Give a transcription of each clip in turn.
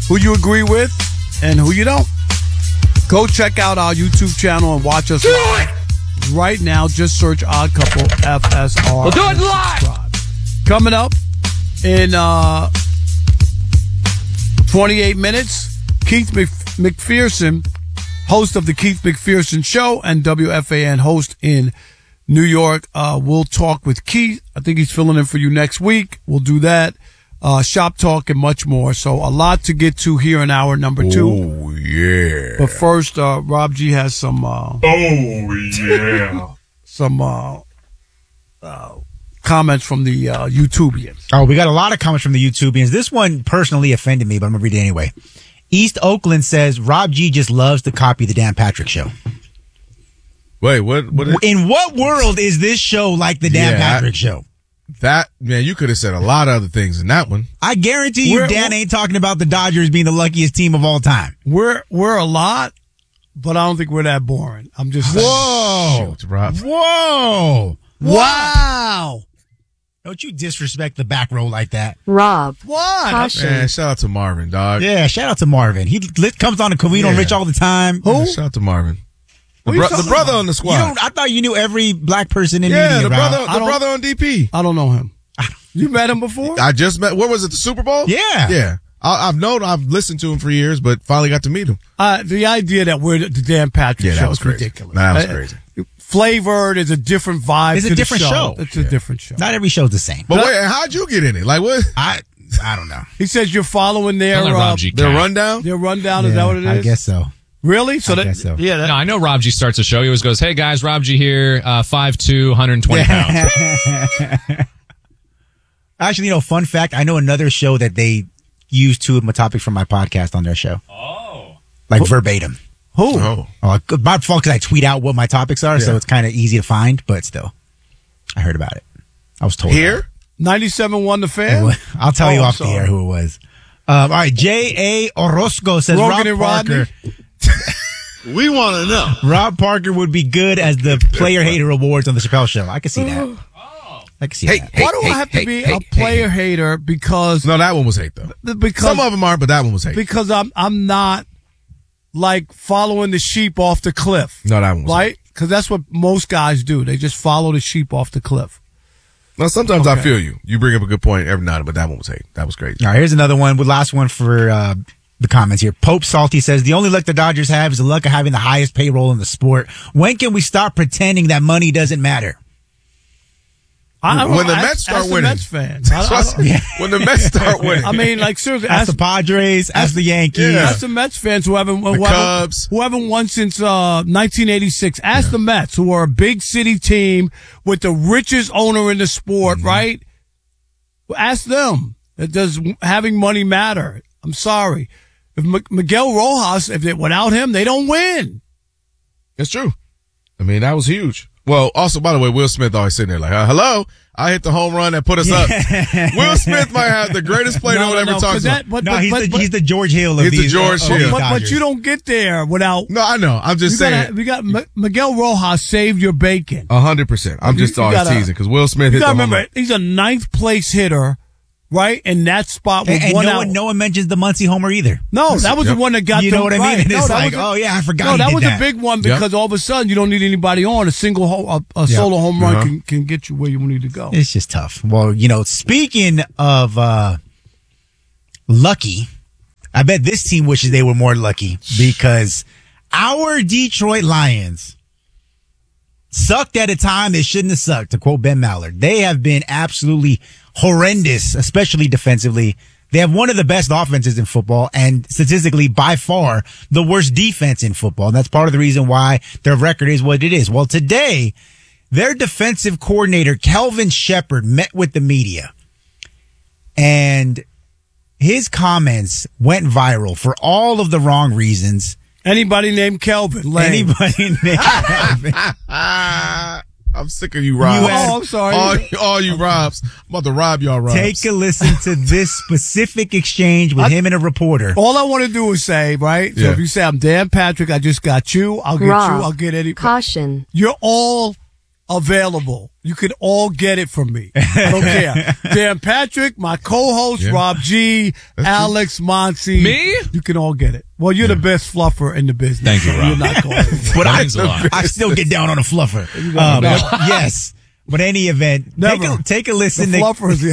who you agree with and who you don't. Go check out our YouTube channel and watch us live. Right now, just search Odd Couple FSR. We'll do it live. Coming up in 28 minutes, Keith McPherson, host of the Keith McPherson Show and WFAN host in New York. We'll talk with Keith. I think he's filling in for you next week. We'll do that. Shop talk and much more. So a lot to get to here in hour number 2. Oh, yeah. But first, Rob G has some, some comments from the YouTubians. Oh, we got a lot of comments from the YouTubians. This one personally offended me, but I'm going to read it anyway. East Oakland says, Rob G just loves to copy the Dan Patrick Show. Wait, what? In what world is this show like the Dan Patrick Show? That, man, you could have said a lot of other things in that one. I guarantee you Dan ain't talking about the Dodgers being the luckiest team of all time. We're a lot, but I don't think we're that boring. I'm just saying. Whoa. Shoot, Rob. Whoa. Wow. Don't you disrespect the back row like that. Rob. What? Caution. Man, shout out to Marvin, dog. Yeah, shout out to Marvin. He comes on to Camino and Rich all the time. Who? Shout out to Marvin. The brother on the squad. I thought you knew every black person in media. The brother on DP. I don't know him. You met him before? I just met. What was it? The Super Bowl? Yeah. Yeah. I've listened to him for years, but finally got to meet him. The idea that we're the Dan Patrick show is crazy. ridiculous. That was crazy. Flavored is a different vibe. It's a different show. It's a different show. Not every show's the same. But wait, how'd you get in it? Like what? I don't know. He says you're following their rundown. Their rundown. Is that what it is? I guess so. Really? I guess so. Yeah. No, I know Rob G starts the show. He always goes, "Hey guys, Rob G here, 5'2", 120 pounds." Actually, fun fact, I know another show that they use two of my topics from my podcast on their show. Oh. Like verbatim. Who? Oh. My fault because I tweet out what my topics are, so it's kind of easy to find, but still. I heard about it. I was told. Here? 97.1 The Fan? I'll tell you off the air who it was. All right, J.A. Orozco says Rogan and Rob Parker. We want to know. Rob Parker would be good as the player hater awards on the Chappelle Show. I can see that. I can see that. Why do I have to be a player hater? Because No, that one was hate though. because Some of them aren't, but that one was hate. because I'm not like following the sheep off the cliff. No, that one was right? Because that's what most guys do. They just follow the sheep off the cliff. No, sometimes I feel you. You bring up a good point every night, but that one was hate. That was great. All right, here's another one. Last one for the comments here. Pope Salty says, the only luck the Dodgers have is the luck of having the highest payroll in the sport. When can we stop pretending that money doesn't matter? When the Mets start winning. Mets fans. When the Mets start winning. I mean, like, seriously. Ask the Padres, ask the Yankees. Yeah. Ask the Mets fans who haven't Cubs. who haven't won since 1986. Ask the Mets, who are a big city team with the richest owner in the sport, right? Ask them. Does having money matter? I'm sorry. If Miguel Rojas, without him, they don't win. It's true. I mean, that was huge. Well, also, by the way, Will Smith always sitting there like, hello, I hit the home run that put us up. Will Smith might have the greatest play no one ever talks about. He's the George Hill of He's these. the George Hill. But you don't get there without. No, I know. I'm just saying. We got Miguel Rojas saved your bacon. 100%. I'm just always teasing because Will Smith hit the home run. He's a ninth place hitter. Right? In that spot with one out. No one mentions the Muncie homer either. No, that was the one that got You know what I mean? right. And it's like, I forgot. No, that was a big one because all of a sudden you don't need anybody on. A single solo home run can get you where you need to go. It's just tough. Well, speaking of lucky, I bet this team wishes they were more lucky because our Detroit Lions sucked at a time they shouldn't have sucked, to quote Ben Mallard. They have been absolutely horrendous, especially defensively. They have one of the best offenses in football and statistically by far the worst defense in football. And that's part of the reason why their record is what it is. Well, today, their defensive coordinator, Kelvin Shepard, met with the media and his comments went viral for all of the wrong reasons. Anybody named Kelvin? Lame. Anybody named Kelvin. I'm sick of you, Robs. I'm sorry. All you Robs. I'm about to rob y'all, Robs. Take a listen to this specific exchange with him and a reporter. All I want to do is say, right? So if you say, I'm Dan Patrick, I just got you, I'll get Rob, you, I'll get any. Caution. You're all available. You can all get it from me. I don't care. Dan Patrick, my co-host, Rob G, Alex, Monty. Me? You can all get it. Well, you're the best fluffer in the business. Thank you, Rob. You're not going anywhere. But That means a lot. I still get down on a fluffer. Yes. But any event, Never. take a The listen. fluffer is the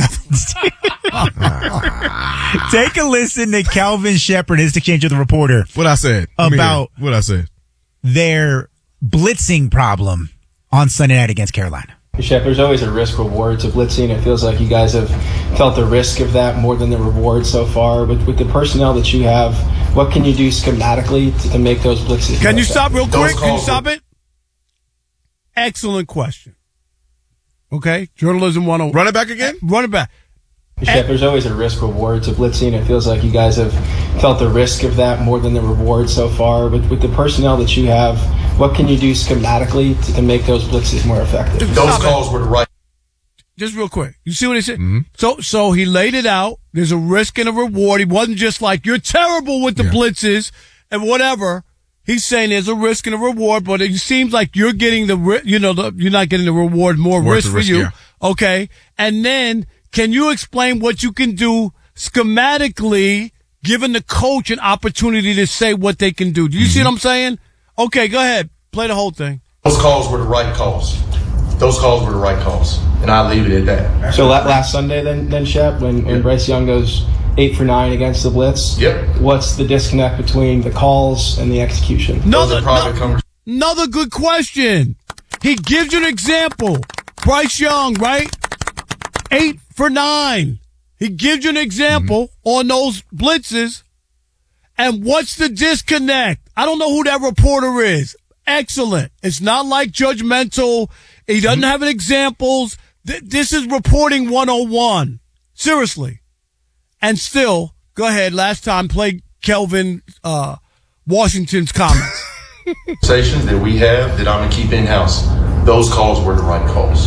Take a listen to Calvin Shepard, his exchange with the reporter What I said. About- what I said. their blitzing problem on Sunday night against Carolina. Shep, there's always a risk reward to blitzing. It feels like you guys have felt the risk of that more than the reward so far. With the personnel that you have, what can you do schematically to make those blitzes? Can more you stop real effective? quick? Can you stop it? Excellent question. Okay, journalism 101. Run it back again? Run it back. Shep, there's always a risk reward to blitzing. It feels like you guys have felt the risk of that more than the reward so far. With the personnel that you have, what can you do schematically to make those blitzes more effective? Those calls were the right. Just real quick. You see what he said? Mm-hmm. So he laid it out. There's a risk and a reward. He wasn't just like, you're terrible with the blitzes and whatever. He's saying there's a risk and a reward, but it seems like you're getting you're not getting the reward, more risk for you. Yeah. Okay. And then can you explain what you can do schematically, giving the coach an opportunity to say what they can do? Do you see what I'm saying? Okay, go ahead. Play the whole thing. Those calls were the right calls. Those calls were the right calls. And I'll leave it at that. So last Sunday then Shep, when Bryce Young goes 8 for 9 against the blitz, Yep. what's the disconnect between the calls and the execution? Those are private conversations. Another good question. He gives you an example. Bryce Young, right? 8 for 9. He gives you an example on those blitzes. And what's the disconnect? I don't know who that reporter is. Excellent. It's not like judgmental. He doesn't have examples. This is reporting 101. Seriously. And still, go ahead. Last time, play Kelvin Washington's comments. Conversations that we have that I'm going to keep in-house. Those calls were the right calls.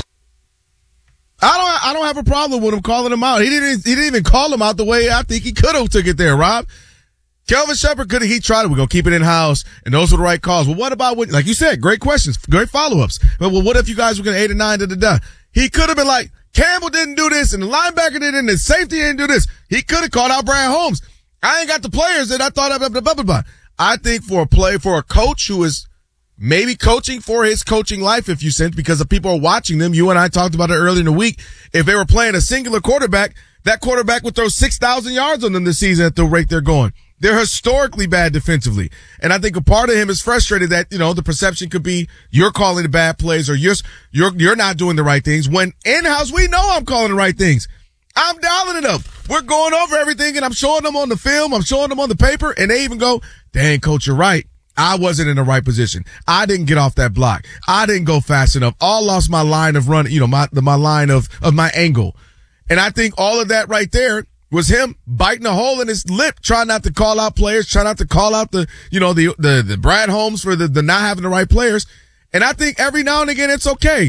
I don't have a problem with him calling him out. He didn't even call him out the way I think he could have took it there, Rob. Kelvin Shepard he tried it. We're going to keep it in-house, and those were the right calls. Well, what about like you said, great questions, great follow-ups. But well, what if you guys were going to 8 and 9 da-da-da? He could have been like, Campbell didn't do this, and the linebacker didn't, and the safety didn't do this. He could have called out Brad Holmes. I ain't got the players that I thought of, blah, blah, blah, blah. I think for a coach who is maybe coaching for his coaching life, if you sense, because the people are watching them. You and I talked about it earlier in the week. If they were playing a singular quarterback, that quarterback would throw 6,000 yards on them this season at the rate they're going. They're historically bad defensively. And I think a part of him is frustrated that, the perception could be you're calling the bad plays or you're not doing the right things, when in-house we know I'm calling the right things. I'm dialing it up. We're going over everything and I'm showing them on the film. I'm showing them on the paper, and they even go, dang, coach, you're right. I wasn't in the right position. I didn't get off that block. I didn't go fast enough. I lost my line of run, my line of my angle. And I think all of that right there was him biting a hole in his lip, trying not to call out players, trying not to call out the Brad Holmes for the not having the right players. And I think every now and again it's okay.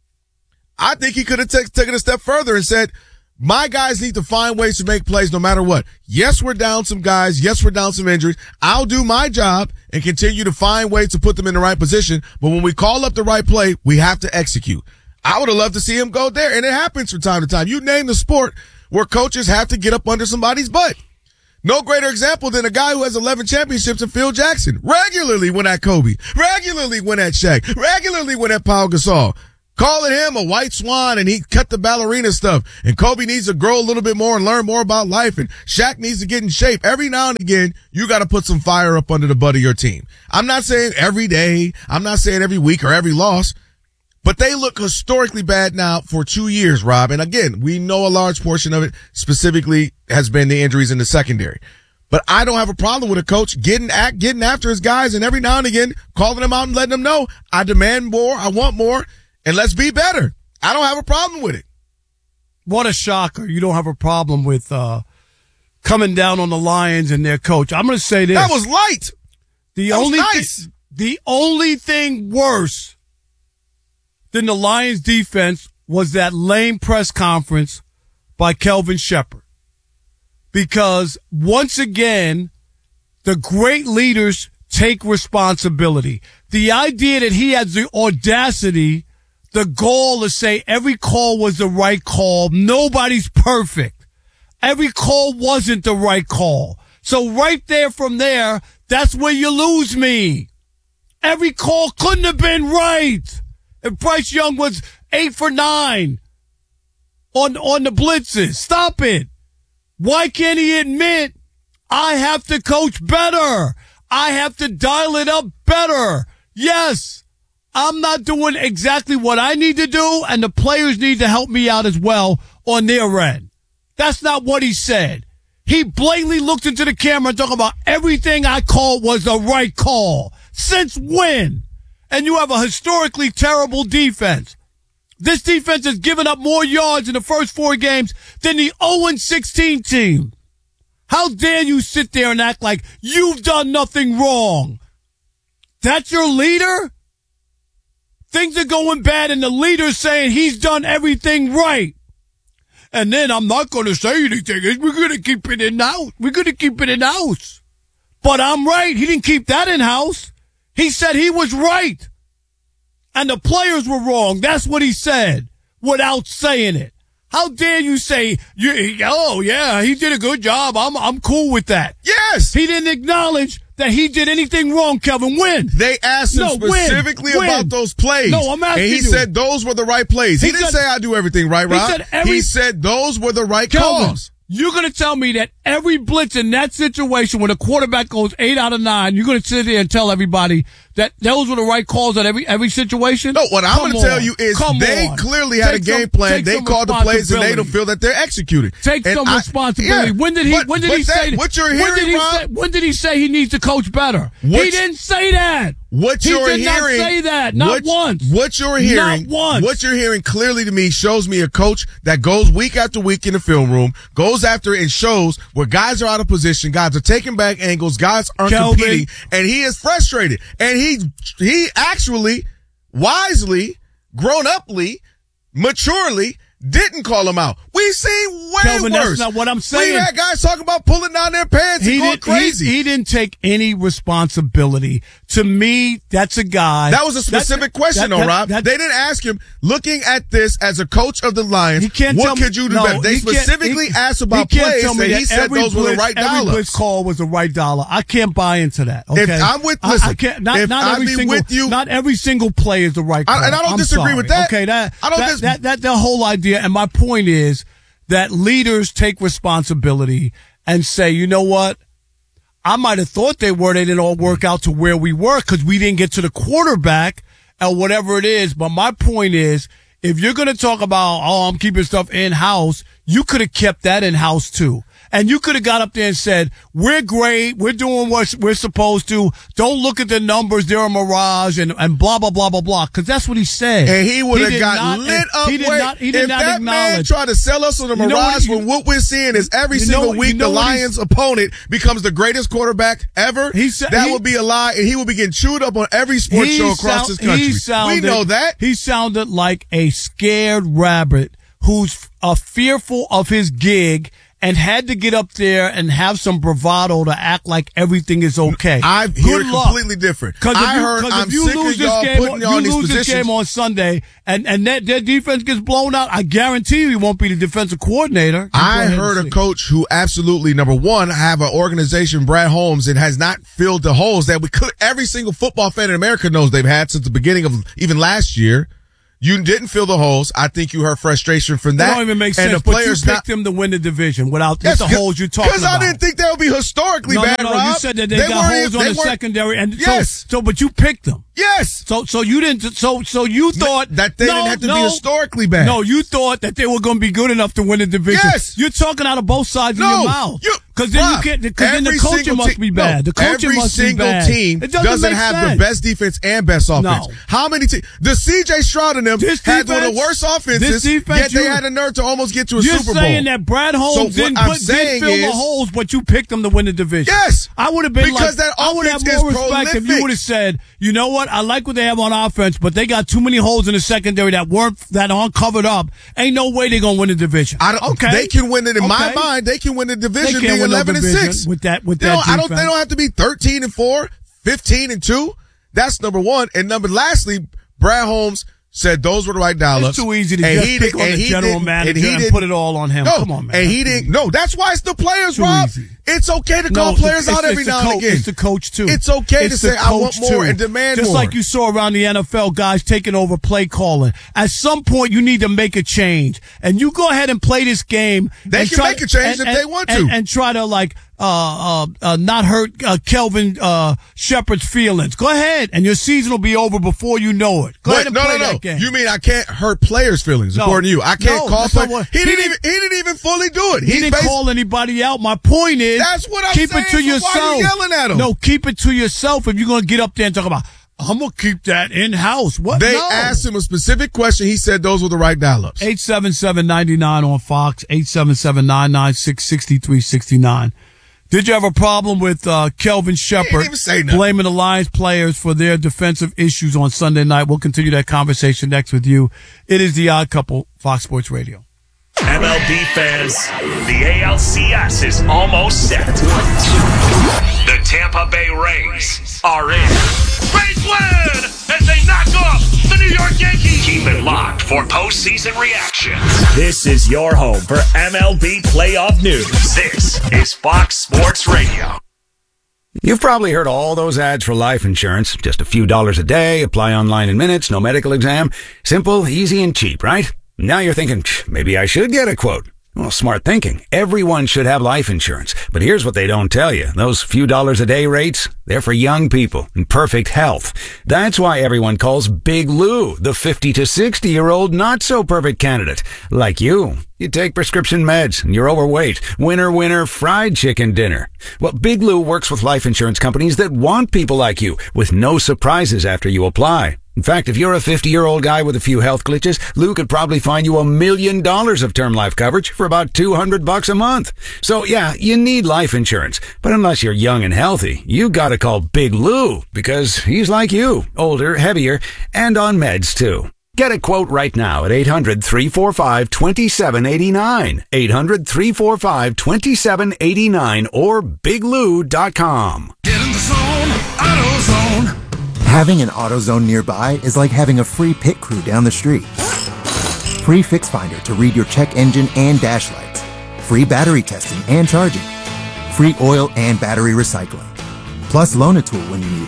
I think he could have taken a step further and said, my guys need to find ways to make plays no matter what. Yes, we're down some guys. Yes, we're down some injuries. I'll do my job and continue to find ways to put them in the right position. But when we call up the right play, we have to execute. I would have loved to see him go there. And it happens from time to time. You name the sport where coaches have to get up under somebody's butt. No greater example than a guy who has 11 championships in Phil Jackson. Regularly went at Kobe. Regularly went at Shaq. Regularly went at Paul Gasol. Calling him a white swan, and he cut the ballerina stuff. And Kobe needs to grow a little bit more and learn more about life. And Shaq needs to get in shape. Every now and again, you got to put some fire up under the butt of your team. I'm not saying every day. I'm not saying every week or every loss. But they look historically bad now for 2 years, Rob. And again, we know a large portion of it specifically has been the injuries in the secondary. But I don't have a problem with a coach getting after his guys and every now and again calling them out and letting them know, I demand more, I want more, and let's be better. I don't have a problem with it. What a shocker. You don't have a problem with coming down on the Lions and their coach. I'm going to say this. That was light. The only thing worse than the Lions defense was that lame press conference by Kelvin Shepard. Because once again, the great leaders take responsibility. The idea that he has the audacity, the gall to say every call was the right call. Nobody's perfect. Every call wasn't the right call. So right there from there, that's where you lose me. Every call couldn't have been right. If Bryce Young was 8 for 9 on the blitzes. Stop it. Why can't he admit I have to coach better? I have to dial it up better. Yes, I'm not doing exactly what I need to do, and the players need to help me out as well on their end. That's not what he said. He blatantly looked into the camera and talked about everything I called was the right call. Since when? And you have a historically terrible defense. This defense has given up more yards in the first 4 games than the 0-16 team. How dare you sit there and act like you've done nothing wrong? That's your leader? Things are going bad and the leader's saying he's done everything right. And then I'm not going to say anything. We're going to keep it in-house. We're going to keep it in-house. But I'm right. He didn't keep that in-house. He said he was right. And the players were wrong. That's what he said without saying it. How dare you say, oh, yeah, he did a good job. I'm cool with that. Yes. He didn't acknowledge that he did anything wrong, Kelvin. When? They asked him specifically about those plays. No, I'm asking you. And he said those were the right plays. He didn't say I do everything right, Rob. He said those were the right calls. You're going to tell me that every blitz in that situation when a quarterback goes 8 out of 9, you're going to sit there and tell everybody that those were the right calls at every situation? No, what I'm going to tell you is they clearly had a game plan. They called the plays and they don't feel that they're executing. Take some responsibility. Yeah, when did he say what you're hearing, Rob? When did he say he needs to coach better? He didn't say that. What you're hearing, not say that. Not once. What you're hearing, not once. What you're hearing clearly to me shows me a coach that goes week after week in the film room, goes after and shows where guys are out of position, guys are taking back angles, guys aren't competing, and he is frustrated. And he actually, wisely, grown-uply, maturely, didn't call him out. We've seen way Kelvin, worse. That's not what I'm saying. We've had guys talking about pulling down their pants and going crazy. He didn't take any responsibility. To me, that's a guy. That was a specific question, though, Rob. They didn't ask him, looking at this as a coach of the Lions, what could you do better? They specifically asked about plays, and he said those were the right dollars. Every blitz call was the right dollar. I can't buy into that, okay? If I'm with, listen, not every single play is the right call. And I don't disagree with that. Okay, that the whole idea, and my point is that leaders take responsibility and say, you know what? I might have thought they didn't all work out to where we were because we didn't get to the quarterback or whatever it is. But my point is, if you're going to talk about, I'm keeping stuff in-house, you could have kept that in-house too. And you could have got up there and said, we're great. We're doing what we're supposed to. Don't look at the numbers. They're a mirage and blah, blah, blah, blah, blah. Cause that's what he said. And he would have got lit up. He did not acknowledge. Man tried to sell us on a mirage when what we're seeing is every single week the Lions opponent becomes the greatest quarterback ever. That would be a lie. And he would be getting chewed up on every sports show across this country. We know that. He sounded like a scared rabbit who's fearful of his gig and had to get up there and have some bravado to act like everything is okay. I hear it completely different. I'm sick of y'all putting y'all in these positions. This game on Sunday and their defense gets blown out, I guarantee you he won't be the defensive coordinator. I heard a coach who absolutely, number one, have an organization, Brad Holmes, and has not filled the holes that every single football fan in America knows they've had since the beginning of even last year. You didn't fill the holes. I think you heard frustration from that. It don't even make sense. And the players picked them to win the division without the holes you're talking about. Because I didn't think they would be historically bad, Rob. You said that they got holes on the secondary, and yes. But you picked them. Yes. So you didn't. So you thought that they didn't have to be historically bad. No, you thought that they were going to be good enough to win the division. Yes. You're talking out of both sides of your mouth. Because then you can't. Because then the coaching must be bad. The coaching must be bad. Every single team doesn't have the best defense and best offense. No. How many teams? The C.J. Stroud and them had one of the worst offenses. Yet they had a nerve to almost get to a Super Bowl. You're saying that Brad Holmes didn't fill the holes, but you picked them to win the division. Yes. I would have been because that I would have more respect if you would have said, you know what? I like what they have on offense, but they got too many holes in the secondary that aren't covered up. Ain't no way they're gonna win the division. They can win it in my mind. They can win the division being 11-6 with that. They don't have to be 13-4, 15-2. That's number one. And lastly, Brad Holmes said those were the right dollars. It's too easy to just pick on the general manager and put it all on him. No, come on, man. And he didn't. No, that's why it's the players, Rob. Easy. It's okay to call players out every now and again. It's the coach, too. It's okay to say, I want more and demand more. Just like you saw around the NFL, guys taking over play calling. At some point, you need to make a change. And you go ahead and play this game. They can make a change if they want to. And try to, not hurt Kelvin Shepard's feelings. Go ahead, and your season will be over before you know it. Go ahead and play that game. You mean I can't hurt players' feelings, according to you? I can't call players. He didn't even fully do it. He didn't call anybody out. My point is, that's what I'm keep saying. it to yourself. Why are you yelling at him? No, keep it to yourself if you're going to get up there and talk about, I'm going to keep that in-house. What? They asked him a specific question. He said those were the right dial-ups. 877-99 on Fox, 877-996-6369. Did you have a problem with Kelvin Shepard blaming the Lions players for their defensive issues on Sunday night? We'll continue that conversation next with you. It is The Odd Couple, Fox Sports Radio. MLB fans, the ALCS is almost set. The Tampa Bay Rays are in. Rays win as they knock off the New York Yankees. Keep it locked for postseason reactions. This is your home for MLB playoff news. This is Fox Sports Radio. You've probably heard all those ads for life insurance. Just a few dollars a day, apply online in minutes, no medical exam. Simple, easy, and cheap, right? Now you're thinking, maybe I should get a quote. Well, smart thinking. Everyone should have life insurance. But here's what they don't tell you. Those few dollars a day rates, they're for young people in perfect health. That's why everyone calls Big Lou the 50 to 60-year-old not-so-perfect candidate. Like you. You take prescription meds and you're overweight. Winner, fried chicken dinner. Well, Big Lou works with life insurance companies that want people like you with no surprises after you apply. In fact, if you're a 50-year-old guy with a few health glitches, Lou could probably find you $1 million of term life coverage for about $200 a month. So yeah, you need life insurance. But unless you're young and healthy, you gotta call Big Lou because he's like you, older, heavier, and on meds too. Get a quote right now at 800-345-2789. 800-345-2789 or biglou.com. Get in the zone, AutoZone. Having an AutoZone nearby is like having a free pit crew down the street. Free Fix Finder to read your check engine and dash lights. Free battery testing and charging. Free oil and battery recycling. Plus Loan-A-Tool when you need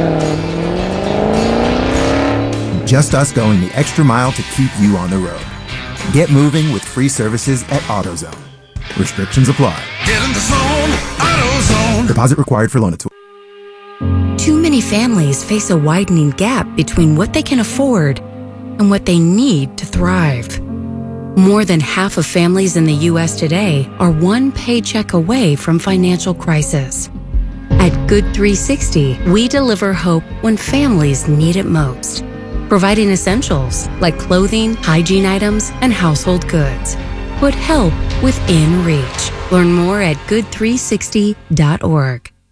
it. Just us going the extra mile to keep you on the road. Get moving with free services at AutoZone. Restrictions apply. Get in the zone, AutoZone. Deposit required for Loan-A-Tool. Too many families face a widening gap between what they can afford and what they need to thrive. More than half of families in the U.S. today are one paycheck away from financial crisis. At Good 360, we deliver hope when families need it most, providing essentials like clothing, hygiene items, and household goods. Put help within reach. Learn more at good360.org.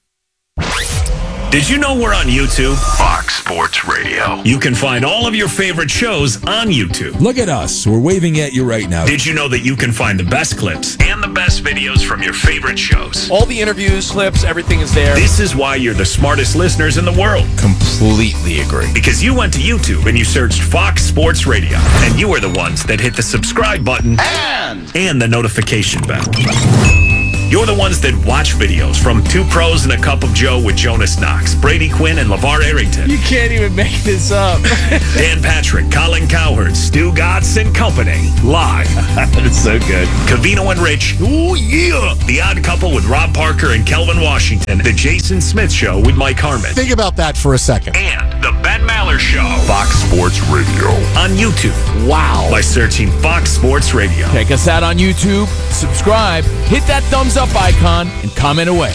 Did you know we're on YouTube? Fox Sports Radio. You can find all of your favorite shows on YouTube. Look at us. We're waving at you right now. Did you know that you can find the best clips and the best videos from your favorite shows? All the interviews, clips, everything is there. This is why you're the smartest listeners in the world. Completely agree. Because you went to YouTube and you searched Fox Sports Radio. And you are the ones that hit the subscribe button and the notification bell. You're the ones that watch videos from Two Pros and a Cup of Joe with Jonas Knox, Brady Quinn, and LeVar Arrington. You can't even make this up. Dan Patrick, Colin Cowherd, Stu Gatz and Company. Live. It's so good. Covino and Rich. Ooh, yeah. The Odd Couple with Rob Parker and Kelvin Washington. The Jason Smith Show with Mike Harmon. Think about that for a second. And The Ben Maller Show. Fox Sports Radio. On YouTube. Wow. By searching Fox Sports Radio. Check us out on YouTube. Subscribe. Hit that thumbs up icon and comment away.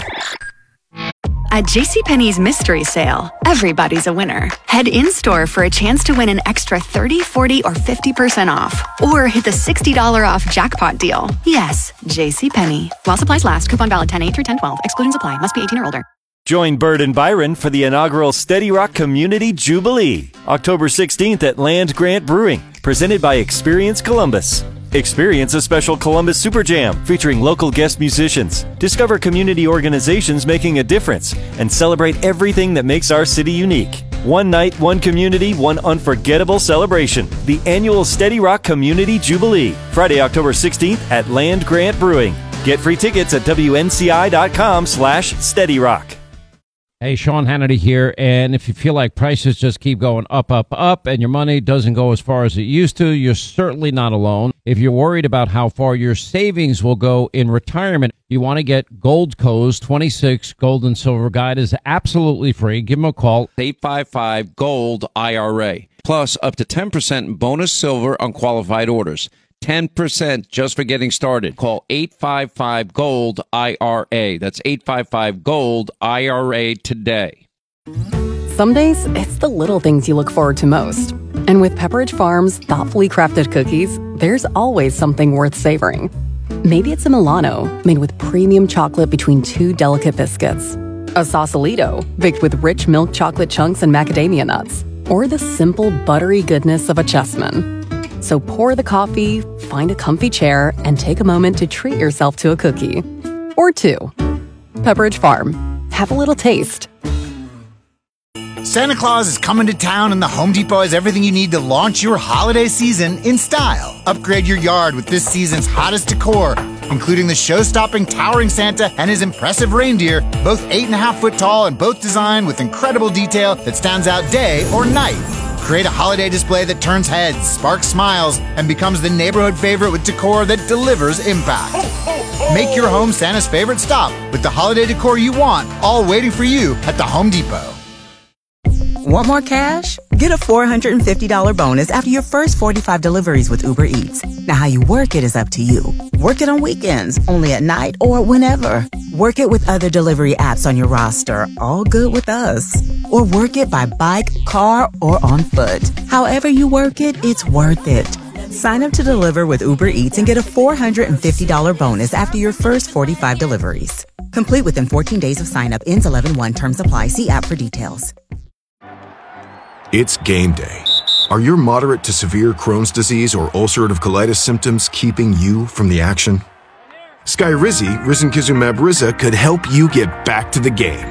At JCPenney's Mystery Sale, everybody's a winner. Head in-store for a chance to win an extra 30, 40, or 50% off. Or hit the $60 off jackpot deal. Yes, JCPenney. While supplies last, coupon valid 10/8 through 10/12. Exclusions apply. Must be 18 or older. Join Bird and Byron for the inaugural Steady Rock Community Jubilee, October 16th at Land Grant Brewing, presented by Experience Columbus. Experience a special Columbus Super Jam featuring local guest musicians. Discover community organizations making a difference and celebrate everything that makes our city unique. One night, one community, one unforgettable celebration. The annual Steady Rock Community Jubilee, Friday, October 16th at Land Grant Brewing. Get free tickets at WNCI.com/SteadyRock. Hey, Sean Hannity here, and if you feel like prices just keep going up, and your money doesn't go as far as it used to, you're certainly not alone. If you're worried about how far your savings will go in retirement, you want to get Goldco's 26 Gold and Silver Guide is absolutely free. Give them a call, 855-GOLD-IRA, plus up to 10% bonus silver on qualified orders. 10% just for getting started. Call 855-GOLD-IRA. That's 855-GOLD-IRA today. Some days, it's the little things you look forward to most. And with Pepperidge Farm's thoughtfully crafted cookies, there's always something worth savoring. Maybe it's a Milano made with premium chocolate between two delicate biscuits. A Sausalito baked with rich milk chocolate chunks and macadamia nuts. Or the simple buttery goodness of a Chessman. So pour the coffee, find a comfy chair, and take a moment to treat yourself to a cookie. Or two. Pepperidge Farm. Have a little taste. Santa Claus is coming to town, and the Home Depot has everything you need to launch your holiday season in style. Upgrade your yard with this season's hottest decor, including the show-stopping towering Santa and his impressive reindeer, both 8.5 foot tall and both designed with incredible detail that stands out day or night. Create a holiday display that turns heads, sparks smiles, and becomes the neighborhood favorite with decor that delivers impact. Make your home Santa's favorite stop with the holiday decor you want, all waiting for you at the Home Depot. Want more cash? Get a $450 bonus after your first 45 deliveries with Uber Eats. Now, how you work it is up to you. Work it on weekends, only at night, or whenever. Work it with other delivery apps on your roster, all good with us. Or work it by bike, car, or on foot. However you work it, it's worth it. Sign up to deliver with Uber Eats and get a $450 bonus after your first 45 deliveries. Complete within 14 days of sign up. Ends 11/1. Terms apply. See app for details. It's game day. Are your moderate to severe Crohn's disease or ulcerative colitis symptoms keeping you from the action? Skyrizi, risankizumab Riza, could help you get back to the game.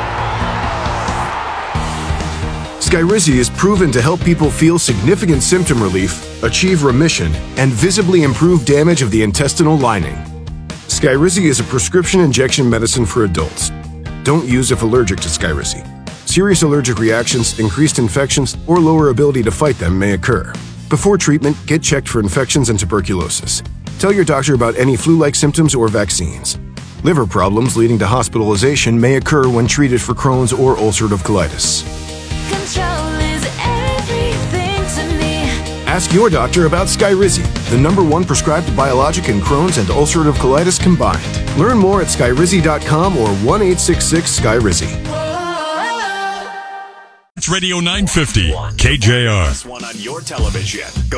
Skyrizi is proven to help people feel significant symptom relief, achieve remission, and visibly improve damage of the intestinal lining. Skyrizi is a prescription injection medicine for adults. Don't use if allergic to Skyrizi. Serious allergic reactions, increased infections, or lower ability to fight them may occur. Before treatment, get checked for infections and tuberculosis. Tell your doctor about any flu-like symptoms or vaccines. Liver problems leading to hospitalization may occur when treated for Crohn's or ulcerative colitis. Control is everything to me. Ask your doctor about Skyrizi, the #1 prescribed biologic in Crohn's and ulcerative colitis combined. Learn more at skyrizi.com or 1-866-SKYRIZI. It's Radio 950, KJR. One on your television. Go